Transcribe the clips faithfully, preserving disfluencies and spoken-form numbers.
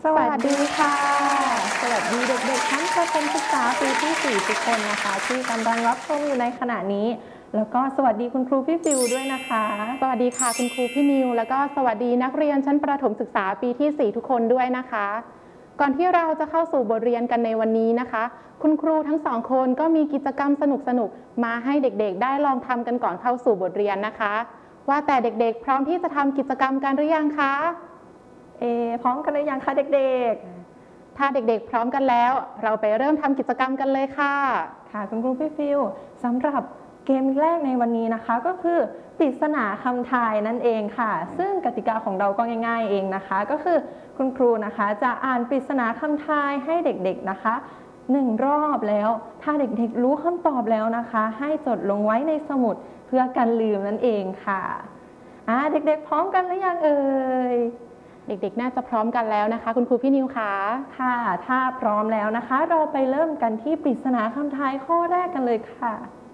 สวัสดีค่ะสวัสดีเด็กๆชั้นประถมศึกษาปีที่สี่ทุกคนนะคะที่กำลังรับชมอยู่ในขณะนี้แล้วก็สวัสดีคุณครูพี่ฟิวด้วยนะคะสวัสดีค่ะคุณครูพี่นิวแล้วก็สวัสดีนักเรียนชั้นประถมศึกษาปีที่สี่ทุกคนด้วยนะคะก่อนที่เราจะเข้าสู่บทเรียนกันในวันนี้นะคะคุณครูทั้งสองคนก็มีกิจกรรมสนุกๆมาให้เด็กๆได้ลองทำกันก่อนเข้าสู่บทเรียนนะคะว่าแต่เด็กๆพร้อมที่จะทำกิจกรรมกันหรือยังคะเอพร้อมกันหรือยังคะเด็กๆถ้าเด็กๆพร้อมกันแล้วเราไปเริ่มทำกิจกรรมกันเลยค่ะค่ะคุณครูพี่ฟิวสำหรับเกมแรกในวันนี้นะคะก็คือปริศนาคำทายนั่นเองค่ะซึ่งกติกาของเราก็ง่ายๆเองนะคะก็คือคุณครูนะคะจะอ่านปริศนาคำทายให้เด็กๆนะคะหนึ่งรอบแล้วถ้าเด็กๆรู้คำตอบแล้วนะคะให้จดลงไว้ในสมุดเพื่อกันลืมนั่นเองค่ะอ่าเด็กๆพร้อมกันหรือยังเอ่ยเด็กๆน่าจะพร้อมกันแล้วนะคะคุณครูพี่นิวคะค่ะถ้าพร้อมแล้วนะคะเราไปเริ่มกันที่ปริศนาคำทายข้อแรกกันเลยค่ะ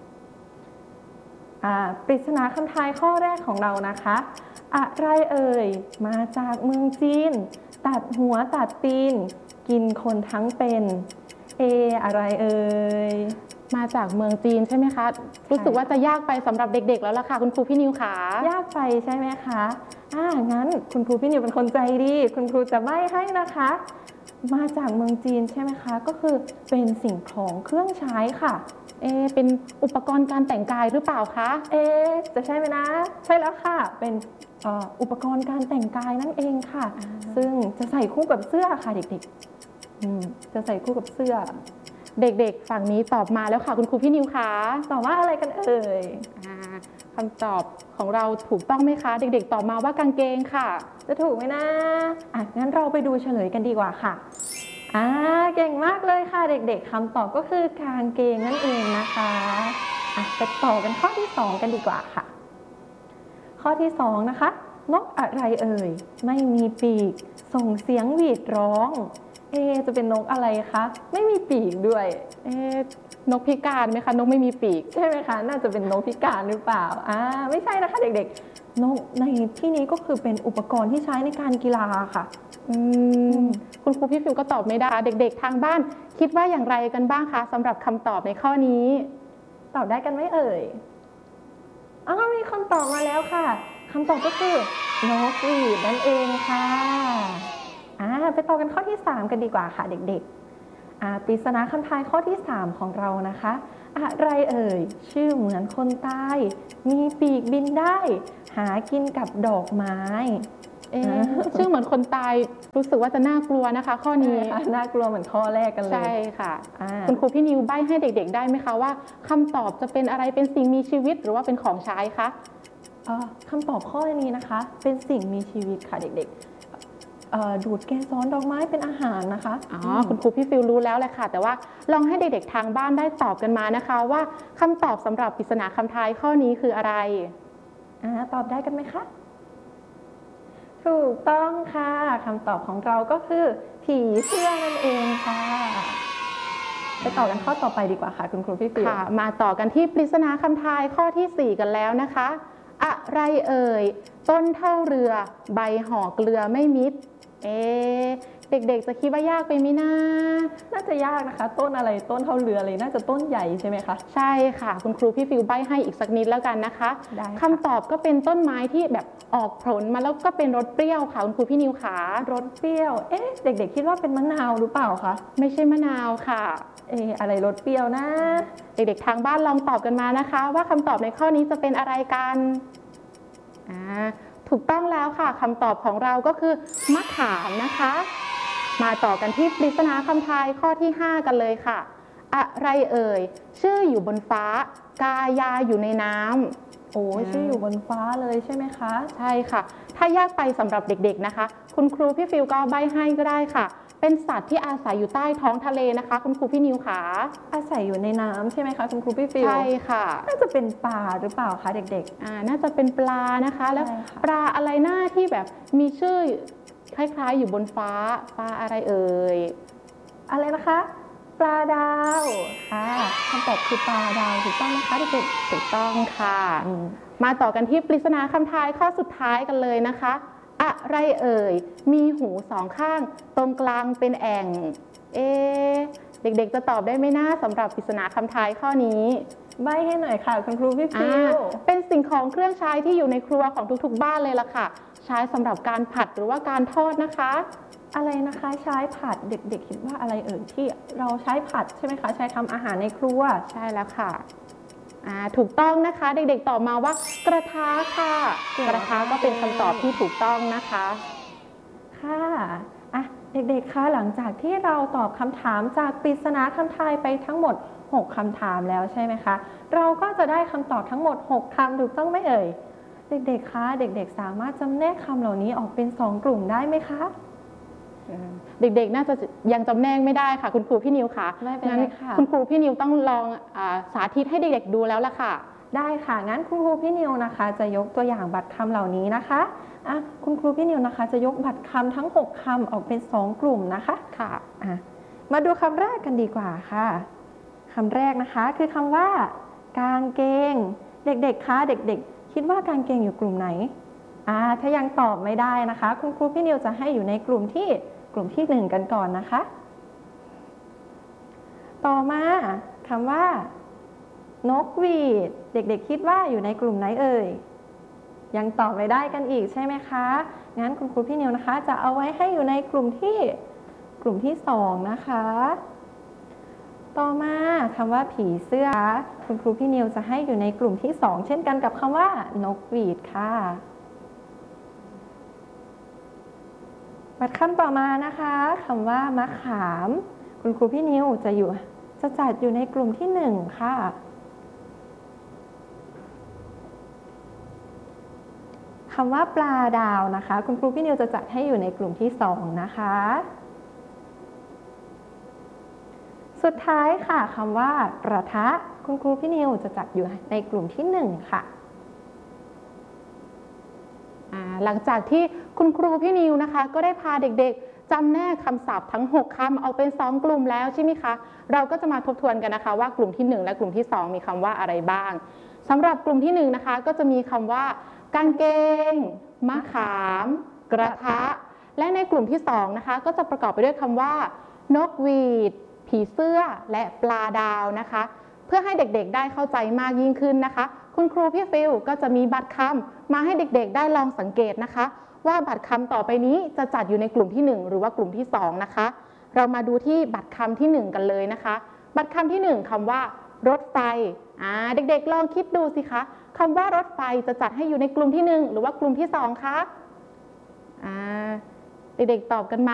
ปริศนาคำทายข้อแรกของเรานะคะอะไรเอ่ยมาจากเมืองจีนตัดหัวตัดตีนกินคนทั้งเป็นเออะไรเอ่ยมาจากเมืองจีนใช่ไหมคะรู้สึกว่าจะยากไปสำหรับเด็กๆแล้วล่ะค่ะคุณครูพี่นิวค่ะยากไปใช่ไหมคะอ่างั้นคุณครูพี่นิวเป็นคนใจดีคุณครูจะใบ้ให้นะคะมาจากเมืองจีนใช่ไหมคะก็คือเป็นสิ่งของเครื่องใช้ค่ะเอเป็นอุปกรณ์การแต่งกายหรือเปล่าคะเอจะใช่ไหมนะใช่แล้วค่ะเป็นอุปกรณ์การแต่งกายนั่นเองค่ะซึ่งจะใส่คู่กับเสื้อค่ะเด็กๆจะใส่คู่กับเสื้อเด็กๆฝั่งนี้ตอบมาแล้วค่ะคุณครูพี่นิวคะตอบว่าอะไรกันเอ่ยคำตอบของเราถูกต้องไหมคะเด็กๆตอบมาว่ากางเกงค่ะจะถูกไหมนะอ่ะงั้นเราไปดูเฉลยกันดีกว่าค่ะอ่าเก่งมากเลยค่ะเด็กๆคำตอบก็คือกางเกงนั่นเองนะคะอ่ะไปต่อกันข้อที่สองกันดีกว่าค่ะข้อที่สองนะคะนกอะไรเอ่ยไม่มีปีกส่งเสียงหวีดร้องเอจะเป็นนกอะไรคะไม่มีปีกด้วยเอ๊นกพิการไหมคะนกไม่มีปีกใช่ไหมคะน่าจะเป็นนกพิการหรือเปล่าอ่าไม่ใช่นะคะเด็กๆนกในที่นี้ก็คือเป็นอุปกรณ์ที่ใช้ในการกีฬาค่ะอืมคุณครูพี่ฟิวก็ตอบไม่ได้เด็กๆทางบ้านคิดว่าอย่างไรกันบ้างคะสำหรับคำตอบในข้อนี้ตอบได้กันไหมเอ่ยอ้าวมีคำตอบมาแล้วค่ะคำตอบก็คือนกหวีดนั่นเองค่ะอ่าไปต่อกันข้อที่สามกันดีกว่าค่ะเด็กๆอ่าปริศนาคำทายข้อที่สามของเรานะคะอะไรเอ่ยชื่อเหมือนคนตายมีปีกบินได้หากินกับดอกไม้ชื่อเหมือนคนตายรู้สึกว่าจะน่ากลัวนะคะข้อนี้น่ากลัวเหมือนข้อแรกกันเลยใช่ค่ะคุณครูพี่นิวใบ้ให้เด็กๆได้ไหมคะว่าคำตอบจะเป็นอะไรเป็นสิ่งมีชีวิตหรือว่าเป็นของใช้คะคำตอบข้อนี้นะคะเป็นสิ่งมีชีวิตค่ะเด็กๆดูดเกสรดอกไม้เป็นอาหารนะคะอ๋อคุณครูพี่ฟิวรู้แล้วแหละค่ะแต่ว่าลองให้เด็กๆทางบ้านได้ตอบกันมานะคะว่าคำตอบสำหรับปริศนาคำทายข้อนี้คืออะไรตอบได้กันไหมคะถูกต้องค่ะคำตอบของเราก็คือผีเสื้อนั่นเองค่ะไปต่อกันข้อต่อไปดีกว่าค่ะคุณครูพี่ฟิวค่ะมาต่อกันที่ปริศนาคำทายข้อที่สี่กันแล้วนะคะอะไรเอ่ยต้นเท่าเรือใบห่อเกลือไม่มิดเอ๊เด็กๆจะคิดว่ายากไปไหมนะน่าจะยากนะคะต้นอะไรต้นเท่าเรือเลยน่าจะต้นใหญ่ใช่ไหมคะใช่ค่ะคุณครูพี่ฟิวใบ้ให้อีกสักนิดแล้วกันนะคะคำตอบก็เป็นต้นไม้ที่แบบออกผลมาแล้วก็เป็นรสเปรี้ยวค่ะคุณครูพี่นิวขารสเปรี้ยวเอ๊ะเด็กๆคิดว่าเป็นมะนาวหรือเปล่าคะไม่ใช่มะนาวค่ะเอ๊ะอะไรรสเปรี้ยวนะเด็กๆทางบ้านลองตอบกันมานะคะว่าคำตอบในข้อนี้จะเป็นอะไรกันอ่าถูกต้องแล้วค่ะคำตอบของเราก็คือมะขามนะคะมาต่อกันที่ปริศนาคำทายข้อที่ห้ากันเลยค่ะอะไรเอ่ยชื่ออยู่บนฟ้ากายาอยู่ในน้ำโอ้ชื่ออยู่บนฟ้าเลยใช่ไหมคะใช่ค่ะถ้ายากไปสำหรับเด็กๆนะคะคุณครูพี่ฟิวก็ใบ้ให้ก็ได้ค่ะเป็นสัตว์ที่อาศัยอยู่ใต้ท้องทะเลนะคะคุณครูพี่นิวค่ะอาศัยอยู่ในน้ำใช่ไหมคะคุณครูพี่ฟิวใช่ค่ะน่าจะเป็นปลาหรือเปล่าคะเด็กๆอ่าน่าจะเป็นปลานะคะแล้วปลาอะไรหน้าที่แบบมีชื่อคล้ายๆอยู่บนฟ้าปลาอะไรเอ่ยอะไรนะคะปลาดาวค่ะคำตอบคือปลาดาวถูกต้องไหมคะเด็กๆถูกต้องค่ะมาต่อกันที่ปริศนาคำทายข้อสุดท้ายกันเลยนะคะอะไรเอ่ยมีหูสองข้างตรงกลางเป็นแอ่งเอ๊ะเด็กๆจะตอบได้ไหมนะสำหรับปริศนาคำทายข้อนี้ใบ้ให้หน่อยค่ะคุณครูพี่ฟิอ่าว เป็นสิ่งของเครื่องใช้ที่อยู่ในครัวของทุกๆบ้านเลยล่ะค่ะใช้สำหรับการผัดหรือว่าการทอดนะคะอะไรนะคะใช้ผัดเด็กๆคิดว่าอะไรเอ่ยที่เราใช้ผัดใช่ไหมคะใช้ทำอาหารในครัวใช่แล้วค่ะอ่าถูกต้องนะคะเด็กๆตอบมาว่ากระทะค่ะเก่งกระทะมากก็เป็นคำตอบที่ถูกต้องนะคะค่ะอ่ะเด็กๆคะหลังจากที่เราตอบคำถามจากปริศนาคำทายไปทั้งหมดหกคำถามแล้วใช่ไหมคะเราก็จะได้คำตอบทั้งหมดหกคำถูกต้องไหมเอ่ยเด็กๆคะเด็กๆสามารถจำแนกคำเหล่านี้ออกเป็นสองกลุ่มได้ไหมคะเด็กๆน่าจะยังจำแนกไม่ได้ค่ะคุณครูพี่นิวค่ะไม่เป็นไรงั้นค่ะคุณครูพี่นิวต้องลองอาสาธิตให้เด็กๆดูแล้วล่ะค่ะได้ค่ะงั้นคุณครูพี่นิวนะคะ จะยกตัวอย่างบัตรคำเหล่านี้นะคะอ่ะคุณครูพี่นิวนะคะ จะยกบัตรคำทั้งหกคำออกเป็นสองกลุ่มนะคะค่ะอ่ะมาดูคำแรกกันดีกว่าค่ะคำแรกนะคะคือคำว่า กางเกง เด็กๆคะเด็กๆ คิดว่ากางเกงอยู่กลุ่มไหนอ่าถ้ายังตอบไม่ได้นะคะ คุณครูพี่นิวจะให้อยู่ในกลุ่มที่กลุ่มที่หนึ่งกันก่อนนะคะ ต่อมาคำว่า นกหวีดเด็กๆคิดว่าอยู่ในกลุ่มไหนเอ่ยยังตอบไม่ได้กันอีกใช่ไหมคะงั้นคุณครูพี่นิวนะคะ จะเอาไว้ให้อยู่ในกลุ่มที่กลุ่มที่สองนะคะ ต่อมาคำว่าผีเสื้อคุณครูพี่นิวจะให้อยู่ในกลุ่มที่สองเช่นกันกับคำว่านกหวีดค่ะบัดคำต่อมานะคะคำว่ามะขามคุณครูพี่นิวจะอยู่จะจัดอยู่ในกลุ่มที่หนึ่งค่ะคำว่าปลาดาวนะคะคุณครูพี่นิวจะจัดให้อยู่ในกลุ่มที่สองนะคะสุดท้ายค่ะคำว่ากระทะคุณครูพี่นิวจะจัดอยู่ในกลุ่มที่หนึ่งค่ะหลังจากที่คุณครูพี่นิวนะคะก็ได้พาเด็กๆจำแนกคำศัพท์ทั้งหกคำเอาเป็นสองกลุ่มแล้วใช่ไหมคะเราก็จะมาทบทวนกันนะคะว่ากลุ่มที่หนึ่งและกลุ่มที่สองมีคำว่าอะไรบ้างสำหรับกลุ่มที่หนึ่งนะคะก็จะมีคำว่ากางเกงมะขามกระทะและในกลุ่มที่สองนะคะก็จะประกอบไปด้วยคำว่านกหวีดผีเสื้อและปลาดาวนะคะเพื่อให้เด็กๆได้เข้าใจมากยิ่งขึ้นนะคะคุณครูพี่ฟิลก็จะมีบัตรคำมาให้เด็กๆได้ลองสังเกตนะคะว่าบัตรคำต่อไปนี้จะจัดอยู่ในกลุ่มที่หนึ่งหรือว่ากลุ่มที่สองนะคะเรามาดูที่บัตรคำที่หนึ่งกันเลยนะคะบัตรคำที่หนึ่งคำว่ารถไฟอ่าเด็กๆลองคิดดูสิคะคำว่ารถไฟจะจัดให้อยู่ในกลุ่มที่หนึ่งหรือว่ากลุ่มที่สองคะอ่าเด็กๆตอบกันมา